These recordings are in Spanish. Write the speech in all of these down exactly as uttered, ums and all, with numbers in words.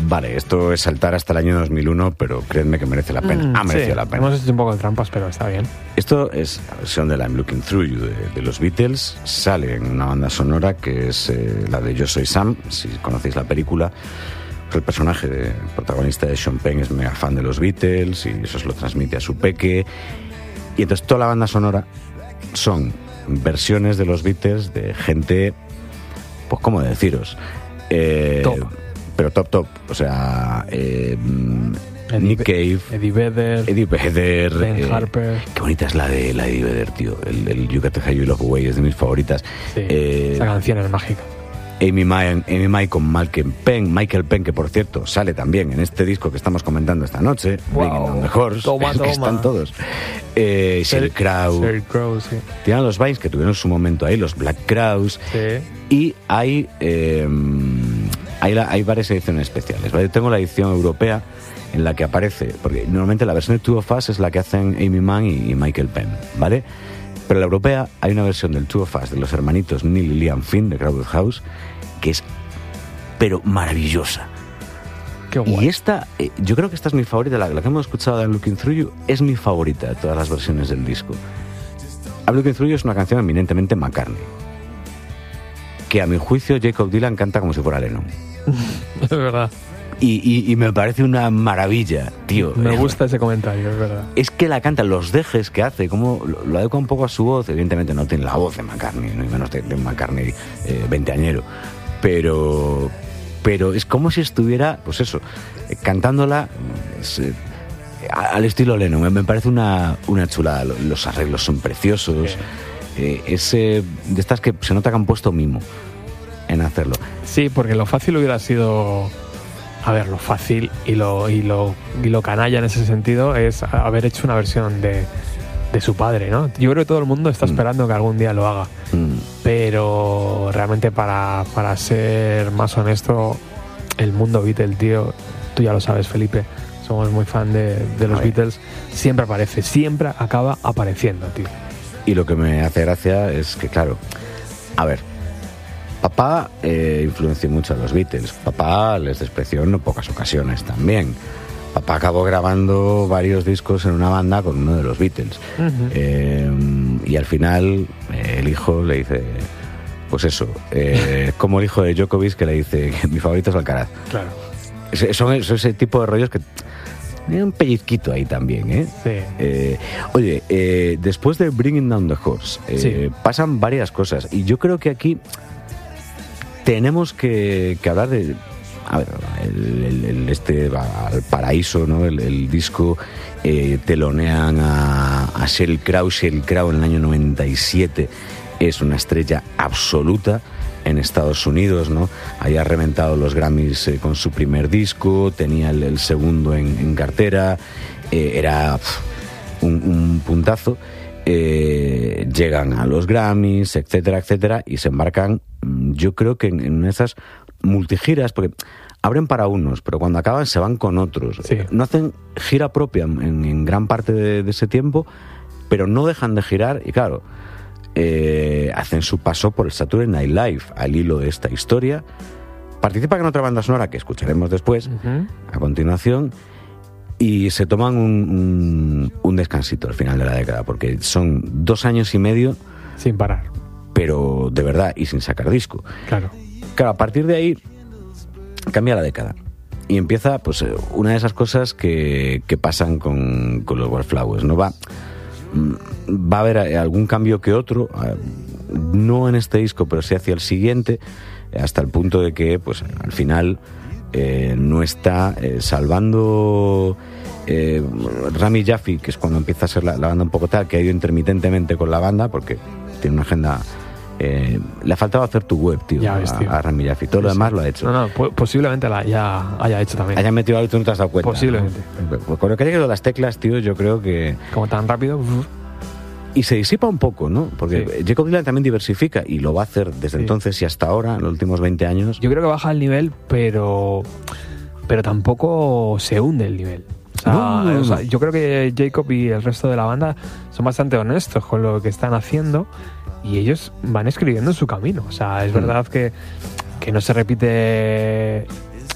Vale, esto es saltar hasta el año dos mil uno, pero créanme que merece la pena. Mm, ha merecido sí, la pena. Hemos hecho un poco de trampas, pero está bien. Esto es la versión de la I'm Looking Through You de, de los Beatles. Sale en una banda sonora que es eh, la de Yo Soy Sam, si conocéis la película. El personaje de, el protagonista de Sean Penn es mega fan de los Beatles y eso se lo transmite a su peque. Y entonces toda la banda sonora son versiones de los Beatles de gente, pues cómo deciros, eh, top. Pero top top, o sea, eh, Eddie Nick Be- Cave, Eddie Vedder, Eddie Vedder, Ben eh, Harper. qué bonita es la de la de Eddie Vedder, tío, el, el You Got to Have You Love Away es de mis favoritas. Sí, eh, esa canción es mágica. Amy Mai, Amy Mai con Michael Penn, Michael Penn, que por cierto sale también en este disco que estamos comentando esta noche, Wow. Bringing on the Horse, Toma, que toma. están todos. Eh, Sheryl Crow, Sheryl Crow, sí. tienen los Vines que tuvieron su momento ahí, los Black Crowes, Sí. y hay, eh, hay, la- hay varias ediciones especiales, ¿vale? Tengo la edición europea en la que aparece, porque normalmente la versión de Two of Us es la que hacen Amy Mann y, y Michael Penn, ¿vale? Pero en la europea hay una versión del Two of Us de los hermanitos Neil y Liam Finn de Crowded House que es pero maravillosa. Qué guay. Y esta, eh, yo creo que esta es mi favorita, la, la que hemos escuchado de I'm Looking Through You es mi favorita de todas las versiones del disco. I'm Looking Through You es una canción eminentemente McCartney, que a mi juicio Jacob Dylan canta como si fuera Lennon. Es verdad. Y, y, y me parece una maravilla, tío. Me gusta ese comentario, es verdad. Es que la canta, los dejes que hace, como lo, lo adecua un poco a su voz. Evidentemente no tiene la voz de McCartney, no y menos de, de un McCartney eh, veinteañero. Pero, pero es como si estuviera, pues eso, eh, cantándola es, eh, a- al estilo Lennon. Me, me parece una, una chulada. Lo- Los arreglos son preciosos. Sí. Eh, es eh, de estas que se nota que han puesto mimo en hacerlo. Sí, porque lo fácil hubiera sido... A ver, lo fácil y lo, y lo, y lo canalla en ese sentido es haber hecho una versión de, de su padre, ¿no? Yo creo que todo el mundo está Mm. esperando que algún día lo haga. Mm. Pero realmente para, para ser más honesto, el mundo Beatle, tío, tú ya lo sabes, Felipe, somos muy fan de, de los A ver. Beatles, siempre aparece, siempre acaba apareciendo, tío. Y lo que me hace gracia es que, claro, a ver, papá eh, influenció mucho a los Beatles. Papá les despreció en no pocas ocasiones también. Papá acabó grabando varios discos en una banda con uno de los Beatles. Ujú. Eh, y al final eh, el hijo le dice, pues eso, eh, como el hijo de Djokovic que le dice que mi favorito es Alcaraz. Claro. Ese- Son, son ese tipo de rollos que tienen un pellizquito ahí también, ¿eh? Sí. Eh, oye, eh, después de Bringing Down the Horse, eh, Sí. pasan varias cosas. Y yo creo que aquí tenemos que, que hablar de... A ver, el, el- el este va al paraíso, ¿no? El, el disco eh, telonean a, a Sheryl Crow. Sheryl Crow en el año noventa y siete es una estrella absoluta en Estados Unidos, ¿no? Había reventado los Grammys eh, con su primer disco, tenía el, el segundo en, en cartera, eh, era pf, un, un puntazo. Eh, llegan a los Grammys, etcétera, etcétera, y se embarcan, mm, yo creo que en, en esas multigiras, porque abren para unos, pero cuando acaban se van con otros. Sí. No hacen gira propia en, en gran parte de, de ese tiempo, pero no dejan de girar, y claro, eh, hacen su paso por el Saturday Night Live al hilo de esta historia. Participan en otra banda sonora que escucharemos después, Ujú. a continuación, y se toman un, un, un descansito al final de la década, porque son dos años y medio, Sin parar, pero de verdad, y sin sacar disco. claro. Claro, a partir de ahí cambia la década y empieza pues eh, una de esas cosas que, que pasan con, con los Wallflowers, ¿no? Va, mm, va a haber eh, algún cambio que otro, eh, no en este disco, pero sí hacia el siguiente, eh, hasta el punto de que pues al final eh, no está eh, salvando eh, Rami Jaffee, que es cuando empieza a ser la, la banda un poco tal, que ha ido intermitentemente con la banda porque tiene una agenda. Eh, le ha faltado hacer tu web, tío, Ya ves, a, tío. a Rami Jaffee. Todo lo Sí, demás sí. lo ha hecho. No, no, po- posiblemente la ya haya hecho también. Hayan metido algo y tú no te has dado cuenta. Posiblemente. ¿no? Pues con lo que haya llegado las teclas, tío, yo creo que... Como tan rápido. uf. Y se disipa un poco, ¿no? Porque Sí. Jacob Dylan también diversifica y lo va a hacer desde Sí. entonces y hasta ahora, en los últimos veinte años. Yo creo que baja el nivel, pero pero tampoco se hunde el nivel. O sea, No, no, no, o sea, no. yo creo que Jacob y el resto de la banda son bastante honestos con lo que están haciendo y ellos van escribiendo su camino. O sea, es Mm. verdad que, que no se repite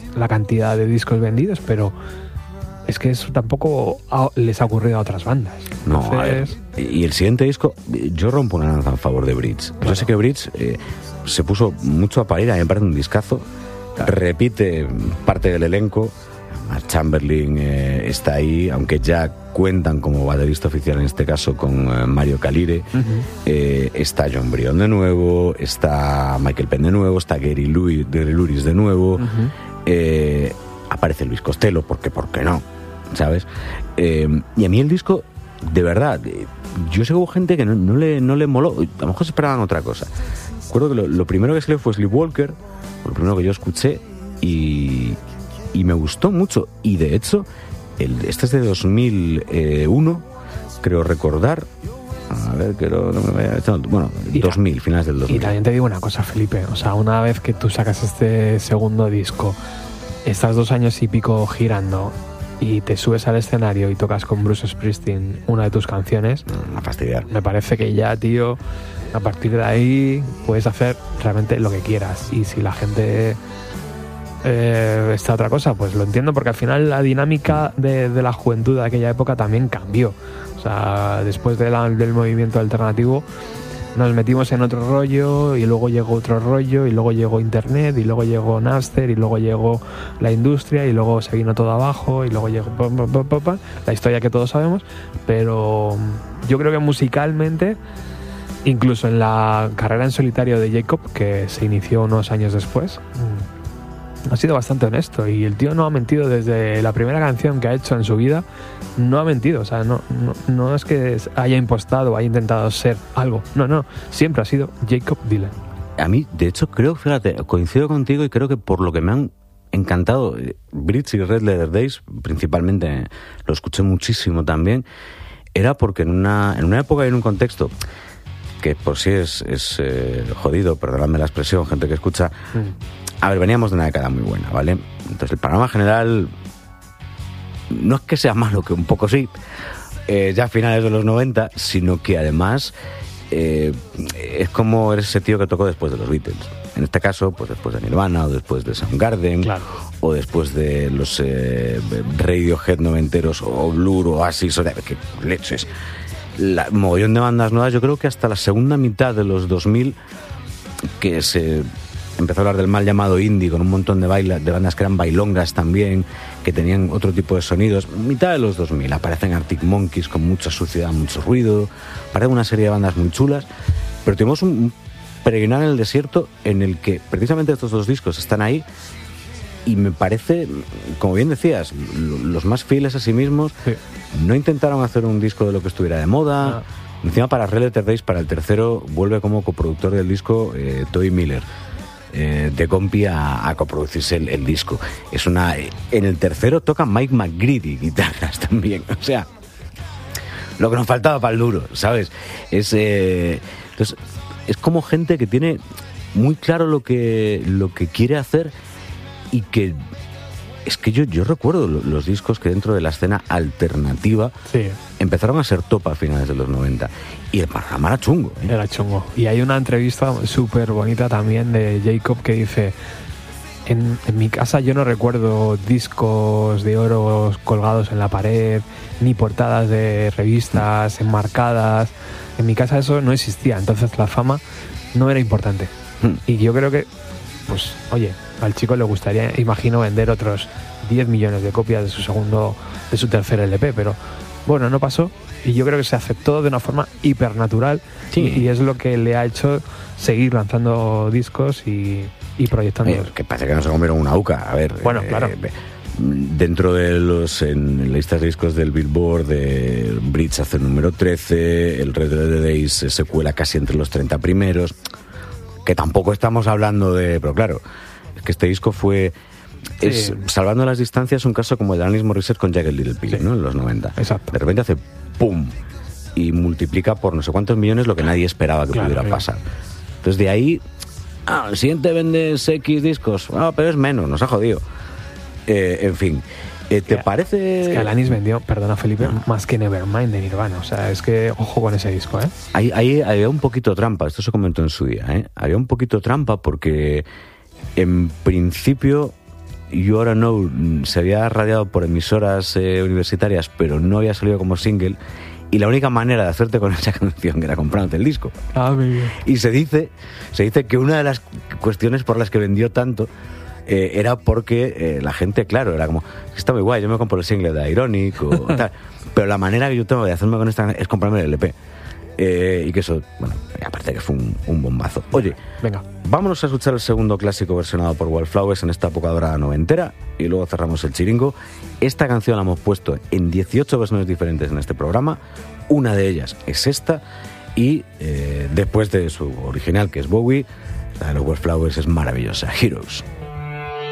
la cantidad de discos vendidos, pero es que eso tampoco ha, les ha ocurrido a otras bandas. No, Entonces... a ver, y el siguiente disco, yo rompo una lanza en favor de Bridge. Claro. Yo sé que Bridge eh, se puso mucho a parir, a mí me parece un discazo, claro. Repite parte del elenco. Mark Chamberlain eh, está ahí, aunque ya cuentan como baterista oficial en este caso con eh, Mario Calire. Uh-huh. eh, está John Brion de nuevo, está Michael Penn de nuevo, está Gary Louis, Gary Louris de nuevo. Uh-huh. eh, aparece Luis Costello, porque ¿por qué no? ¿Sabes? Eh, y a mí el disco, de verdad, eh, yo sé que hubo gente que no, no, le, no le moló, a lo mejor se esperaban otra cosa. Recuerdo que lo, lo primero que salió fue Sleepwalker, lo primero que yo escuché, y... y me gustó mucho, y de hecho el, este es de dos mil uno, creo recordar, a ver, que no, no me vaya, bueno, y dos mil, finales del dos mil. Y también te digo una cosa, Felipe, o sea, una vez que tú sacas este segundo disco, estás dos años y pico girando y te subes al escenario y tocas con Bruce Springsteen una de tus canciones, a fastidiar. Me parece que ya, tío, a partir de ahí puedes hacer realmente lo que quieras, y si la gente Eh, esta otra cosa, pues lo entiendo, porque al final la dinámica de, de la juventud de aquella época también cambió. O sea, después de la, del movimiento alternativo nos metimos en otro rollo, y luego llegó otro rollo, y luego llegó internet, y luego llegó Napster, y luego llegó la industria, y luego se vino todo abajo, y luego llegó pa, pa, pa, pa, la historia que todos sabemos. Pero yo creo que musicalmente, incluso en la carrera en solitario de Jacob, que se inició unos años después, ha sido bastante honesto, y el tío no ha mentido desde la primera canción que ha hecho en su vida. No ha mentido, o sea, no, no, no es que haya impostado o haya intentado ser algo, no, no, siempre ha sido Jacob Dylan. A mí, de hecho, creo, fíjate, coincido contigo, y creo que por lo que me han encantado Bridge y Red Leather Days, principalmente lo escuché muchísimo también, era porque en una, en una época y en un contexto que por sí es, es eh, jodido, perdonadme la expresión, gente que escucha. Mm. A ver, veníamos de una década muy buena, ¿vale? Entonces el panorama general no es que sea malo, que un poco sí, eh, ya a finales de los noventa, sino que además eh, es como ese tío que tocó después de los Beatles. En este caso, pues después de Nirvana, o después de Soundgarden, claro, o después de los eh, Radiohead noventeros, o Blur, o Oasis, o de, que leches. La mogollón de bandas nuevas, yo creo que hasta la segunda mitad de los dos mil, que se empezó a hablar del mal llamado indie, con un montón de, baila, de bandas que eran bailongas también, que tenían otro tipo de sonidos. Mitad de los dos mil aparecen Arctic Monkeys con mucha suciedad, mucho ruido, aparecen una serie de bandas muy chulas, pero tenemos un, un peregrinar en el desierto en el que precisamente estos dos discos están ahí, y me parece, como bien decías, los más fieles a sí mismos. Sí. No intentaron hacer un disco de lo que estuviera de moda. No. Encima, para Red Letter Days, para el tercero, vuelve como coproductor del disco eh, Toy Miller, eh, de compi a, a coproducirse el, el disco. Es una, en el tercero toca Mike McGreedy guitarras también, o sea, lo que nos faltaba para el duro, ¿sabes? Es, eh, entonces, es como gente que tiene muy claro lo que, lo que quiere hacer, y que es que yo, yo recuerdo los discos que dentro de la escena alternativa sí. empezaron a ser top a finales de los noventa, y el panorama era chungo, ¿eh? Era chungo. Y hay una entrevista súper bonita también de Jacob que dice: en, en mi casa yo no recuerdo discos de oro colgados en la pared, ni portadas de revistas enmarcadas. En mi casa eso no existía, entonces la fama no era importante. Mm. Y yo creo que, pues, oye, al chico le gustaría, imagino, vender otros diez millones de copias de su segundo, de su tercer L P, pero bueno, no pasó, y yo creo que se aceptó de una forma hipernatural, sí. y, y es lo que le ha hecho seguir lanzando discos y, y proyectando. Eh, que parece que no se comieron una uca, a ver. Bueno, claro. Eh, dentro de los, en, en listas de discos del Billboard, de Bridge hace el número trece, el Red Leather Days se cuela casi entre los treinta primeros, que tampoco estamos hablando de, pero claro, es que este disco fue, sí. es, salvando las distancias, un caso como el de Alanis Morissette con Jagged Little Pill, sí. ¿no? En los noventa. Exacto. De repente hace ¡pum! Y multiplica por no sé cuántos millones lo que nadie esperaba que claro, pudiera claro. pasar. Entonces de ahí, ah, el siguiente vendes X discos, ah, pero es menos, nos ha jodido. Eh, en fin, eh, ¿te que, parece...? Es que Alanis vendió, perdona Felipe, no. más que Nevermind de Nirvana. O sea, es que ojo con ese disco, ¿eh? Ahí, ahí había un poquito trampa, esto se comentó en su día, ¿eh? Había un poquito trampa porque en principio You Oughta Know se había radiado por emisoras eh, universitarias, pero no había salido como single, y la única manera de hacerte con esa canción era comprándote el disco. Ah, muy bien. Y se dice, se dice que una de las cuestiones por las que vendió tanto eh, era porque eh, la gente, claro, era como, está muy guay, yo me compro el single de Ironic o tal, pero la manera que yo tengo de hacerme con esta es comprarme el L P. Eh, y que eso, bueno, aparte que fue un, un bombazo. Oye, venga, vámonos a escuchar el segundo clásico versionado por Wildflowers en esta época dorada noventera y luego cerramos el chiringo. Esta canción la hemos puesto en dieciocho versiones diferentes en este programa. Una de ellas es esta y eh, después de su original, que es Bowie, la de los Wildflowers es maravillosa, Heroes.